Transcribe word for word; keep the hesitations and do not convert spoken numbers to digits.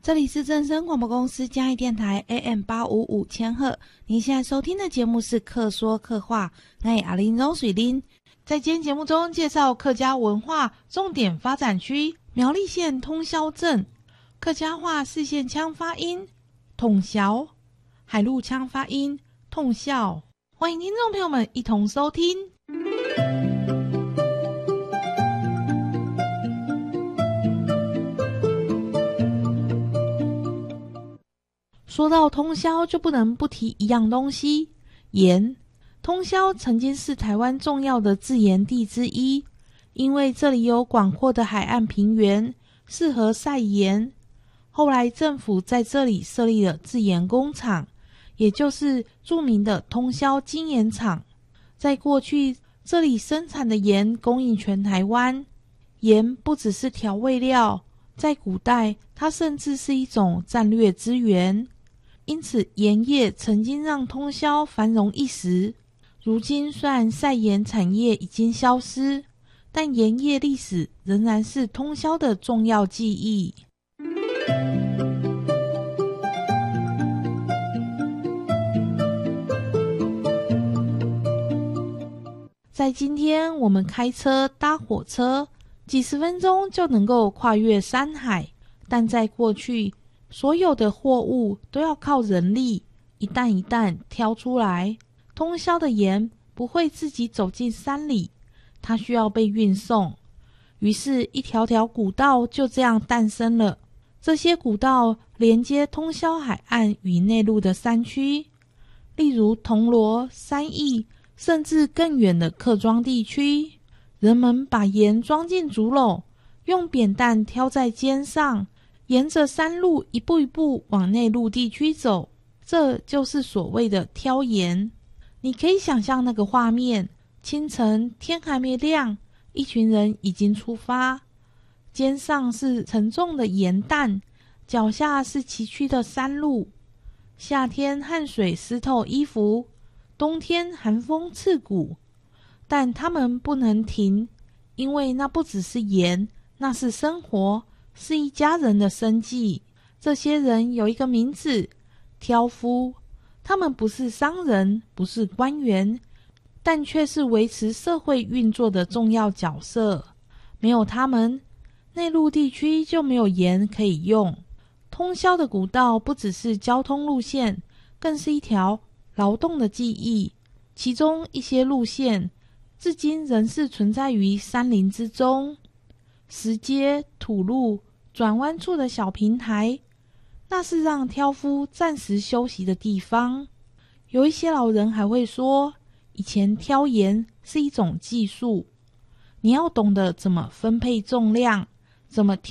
这里是正声广播公司嘉义电台 A M 八五五千赫，您现在收听的节目是客说客话，我是阿玲蓉水玲。在今天节目中介绍客家文化重点发展区苗栗县通霄镇，客家话四线腔发音统淆，海陆腔发音痛笑。欢迎听众朋友们一同收听。说到通霄，就不能不提一样东西——盐。通霄曾经是台湾重要的制盐地之一，因为这里有广阔的海岸平原，适合晒盐。后来政府在这里设立了制盐工厂，也就是著名的通霄精盐厂。在过去，这里生产的盐供应全台湾。盐不只是调味料，在古代，它甚至是一种战略资源。因此盐业曾经让通霄繁荣一时。如今虽然晒盐产业已经消失，但盐业历史仍然是通霄的重要记忆。在今天，我们开车搭火车几十分钟就能够跨越山海，但在过去，所有的货物都要靠人力一担一担挑出来。通霄的盐不会自己走进山里，它需要被运送。于是一条条古道就这样诞生了。这些古道连接通霄海岸与内陆的山区，例如铜锣、三义，甚至更远的客庄地区。人们把盐装进竹篓，用扁担挑在肩上，沿着山路一步一步往内陆地区走，这就是所谓的挑盐。你可以想象那个画面，清晨天还没亮，一群人已经出发，肩上是沉重的盐担，脚下是崎岖的山路。夏天汗水湿透衣服，冬天寒风刺骨，但他们不能停，因为那不只是盐，那是生活，是一家人的生计。这些人有一个名字，挑夫。他们不是商人，不是官员，但却是维持社会运作的重要角色。没有他们，内陆地区就没有盐可以用。通霄的古道不只是交通路线，更是一条劳动的记忆。其中一些路线至今仍是存在于山林之中，石阶、土路、转弯处的小平台，那是让挑夫暂时休息的地方。有一些老人还会说，以前挑盐是一种技术，你要懂得怎么分配重量，怎么